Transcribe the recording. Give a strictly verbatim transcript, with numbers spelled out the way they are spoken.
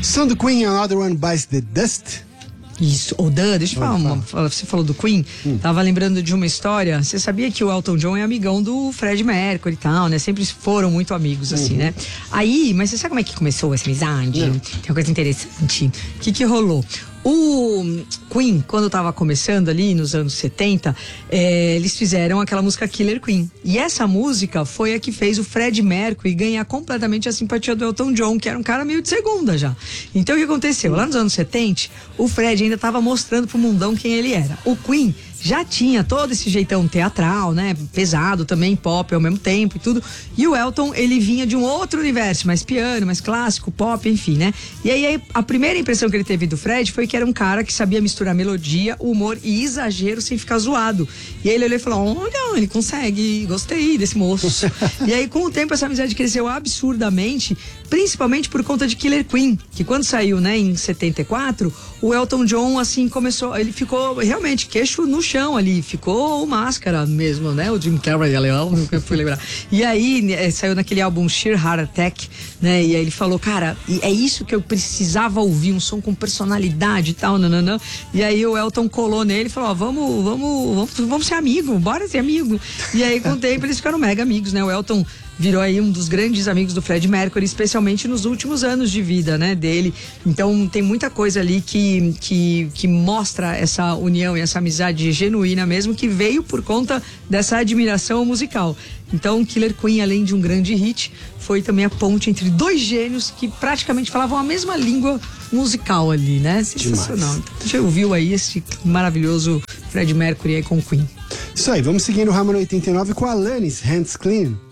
Som do Queen, Another One Bites the Dust. Isso, ô Dan, deixa eu falar, uma, você falou do Queen, hum. tava lembrando de uma história. Você sabia que o Elton John é amigão do Fred Mercury e tal, né? Sempre foram muito amigos, assim, uhum. né? Aí, mas você sabe como é que começou essa amizade? Não. Tem uma coisa interessante. O que que rolou? O Queen, quando tava começando ali nos anos setenta, é, eles fizeram aquela música Killer Queen. E essa música foi a que fez o Fred Mercury ganhar completamente a simpatia do Elton John, que era um cara meio de segunda já. Então o que aconteceu? Lá nos anos setenta, o Fred ainda tava mostrando pro mundão quem ele era. O Queen já tinha todo esse jeitão teatral, né? Pesado também, pop ao mesmo tempo e tudo. E o Elton, ele vinha de um outro universo, mais piano, mais clássico, pop, enfim, né? E aí, a primeira impressão que ele teve do Fred foi que era um cara que sabia misturar melodia, humor e exagero sem ficar zoado. E aí ele olhou e falou, olha, ele consegue, gostei desse moço. E aí, com o tempo, essa amizade cresceu absurdamente, principalmente por conta de Killer Queen, que quando saiu, né, em setenta e quatro, o Elton John, assim, começou, ele ficou realmente queixo no chão ali, ficou o Máscara mesmo, né, o Jim Carrey, eu fui lembrar. E aí, é, saiu naquele álbum Sheer Heart Attack, né, e aí ele falou, cara, é isso que eu precisava ouvir, um som com personalidade e tal, nananã. E aí o Elton colou nele e falou, ó, vamos, vamos, vamos, vamos ser amigo, bora ser amigo. E aí, com o tempo, eles ficaram mega amigos, né, o Elton virou aí um dos grandes amigos do Fred Mercury, especialmente nos últimos anos de vida, né, dele. Então tem muita coisa ali que, que, que mostra essa união e essa amizade genuína mesmo, que veio por conta dessa admiração musical. Então Killer Queen, além de um grande hit, foi também a ponte entre dois gênios que praticamente falavam a mesma língua musical ali, né? Sensacional. Então, você ouviu aí esse maravilhoso Fred Mercury aí com Queen. Isso aí, vamos seguindo o Rama oitenta e nove com a Alanis, Hands Clean.